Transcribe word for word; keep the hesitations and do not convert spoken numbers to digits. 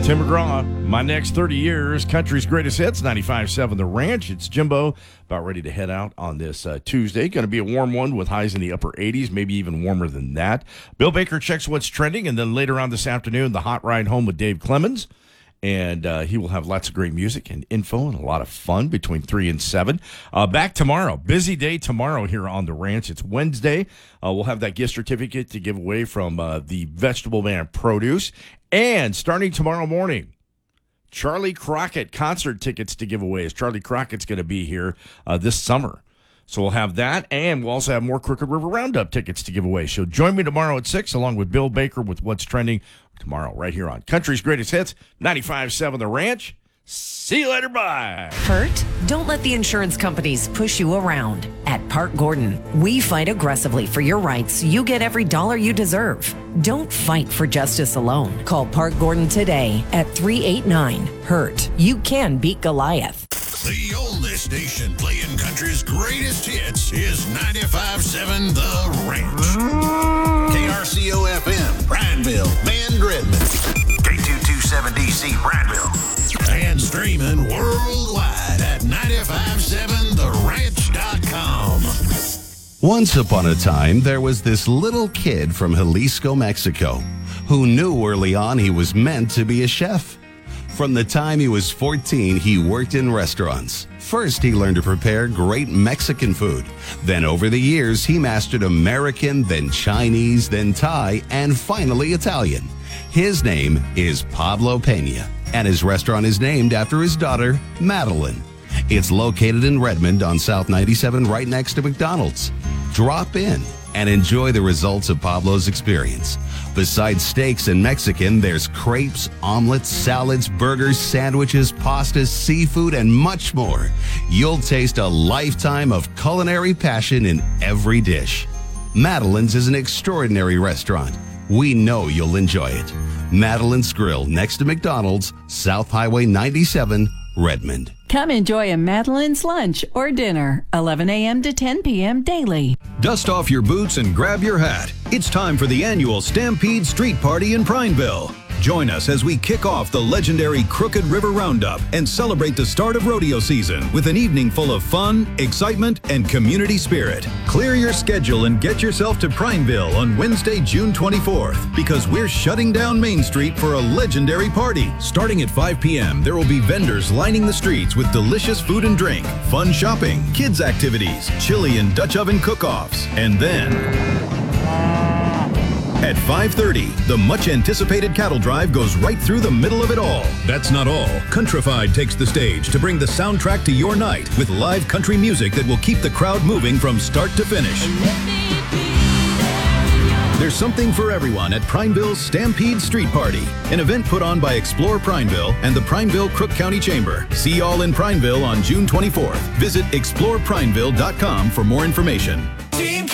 Tim McGraw, My Next thirty Years, Country's Greatest Hits, ninety-five point seven The Ranch. It's Jimbo, about ready to head out on this uh, Tuesday. Going to be a warm one with highs in the upper eighties, maybe even warmer than that. Bill Baker checks what's trending, and then later on this afternoon, the Hot Ride Home with Dave Clemens. And uh, he will have lots of great music and info and a lot of fun between three and seven. Uh, back tomorrow. Busy day tomorrow here on the ranch. It's Wednesday. Uh, we'll have that gift certificate to give away from uh, the Vegetable Man Produce. And starting tomorrow morning, Charlie Crockett concert tickets to give away, as Charlie Crockett's going to be here uh, this summer. So we'll have that, and we'll also have more Crooked River Roundup tickets to give away. So join me tomorrow at six, along with Bill Baker with What's Trending tomorrow, right here on Country's Greatest Hits, ninety-five point seven The Ranch. See you later, bye. Hurt? Don't let the insurance companies push you around. At Park Gordon, we fight aggressively for your rights. You get every dollar you deserve. Don't fight for justice alone. Call Park Gordon today at three eight nine, hurt. You can beat Goliath. The oldest station playing country's greatest hits is ninety-five point seven The Ranch. K R C O F M, Prineville, Van Redmond. K two twenty-seven D C, Prineville. And streaming worldwide at ninety-five point seven the ranch dot com. Once upon a time, there was this little kid from Jalisco, Mexico, who knew early on he was meant to be a chef. From the time he was fourteen, he worked in restaurants. First, he learned to prepare great Mexican food. Then over the years, he mastered American, then Chinese, then Thai, and finally Italian. His name is Pablo Pena, and his restaurant is named after his daughter, Madeline. It's located in Redmond on South ninety-seven, right next to McDonald's. Drop in and enjoy the results of Pablo's experience. Besides steaks and Mexican, there's crepes, omelets, salads, burgers, sandwiches, pastas, seafood, and much more. You'll taste a lifetime of culinary passion in every dish. Madeline's is an extraordinary restaurant. We know you'll enjoy it. Madeline's Grill, next to McDonald's, South Highway ninety-seven, Redmond. Come enjoy a Madeline's lunch or dinner, eleven a.m. to ten p.m. daily. Dust off your boots and grab your hat. It's time for the annual Stampede Street Party in Prineville. Join us as we kick off the legendary Crooked River Roundup and celebrate the start of rodeo season with an evening full of fun, excitement, and community spirit. Clear your schedule and get yourself to Prineville on Wednesday, June twenty-fourth, because we're shutting down Main Street for a legendary party. Starting at five p.m., there will be vendors lining the streets with delicious food and drink, fun shopping, kids activities, chili and Dutch oven cook-offs, and then at five thirty, the much-anticipated cattle drive goes right through the middle of it all. That's not all. Countrified takes the stage to bring the soundtrack to your night with live country music that will keep the crowd moving from start to finish. There's something for everyone at Prineville's Stampede Street Party, an event put on by Explore Prineville and the Prineville Crook County Chamber. See y'all in Prineville on June twenty-fourth. Visit explore prineville dot com for more information.